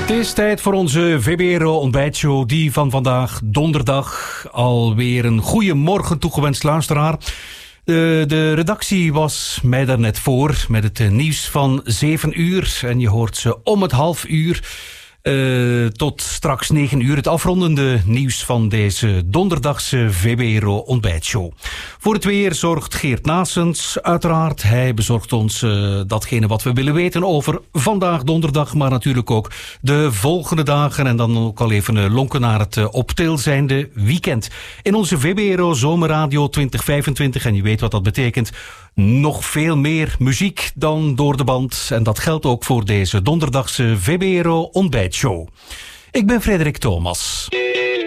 Het is tijd voor onze VBRO ontbijtshow, die van vandaag donderdag. Alweer een goede morgen toegewenst, luisteraar. De redactie was mij daar net voor met het nieuws van 7 uur. En je hoort ze om het half uur tot straks 9 uur. Het afrondende nieuws van deze donderdagse VBRO ontbijtshow. Voor het weer zorgt Geert Naessens uiteraard. Hij bezorgt ons datgene wat we willen weten over vandaag donderdag. Maar natuurlijk ook de volgende dagen. En dan ook al even lonken naar het op til zijnde weekend. In onze VBRO Zomerradio 2025. En je weet wat dat betekent. Nog veel meer muziek dan door de band. En dat geldt ook voor deze donderdagse VBRO ontbijtshow. Ik ben Frederik Thomas.